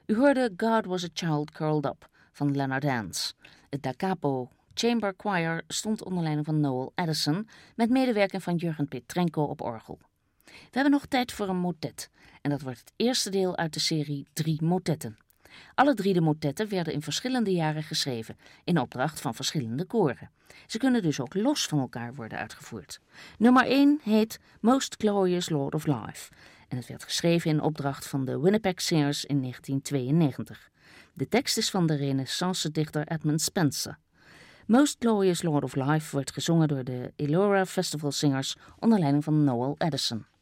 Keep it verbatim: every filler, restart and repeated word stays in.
U hoorde God Was a Child Curled Up van Leonard Hans. Het Da Capo Chamber Choir stond onder leiding van Noel Addison met medewerking van Jurgen Petrenko op orgel. We hebben nog tijd voor een motet en dat wordt het eerste deel uit de serie Drie Motetten. Alle drie de motetten werden in verschillende jaren geschreven in opdracht van verschillende koren. Ze kunnen dus ook los van elkaar worden uitgevoerd. Nummer één heet Most Glorious Lord of Life en het werd geschreven in opdracht van de Winnipeg Singers in negentien tweeënnegentig. De tekst is van de renaissance dichter Edmund Spenser. Most Glorious Lord of Life wordt gezongen door de Elora Festival Singers onder leiding van Noel Addison.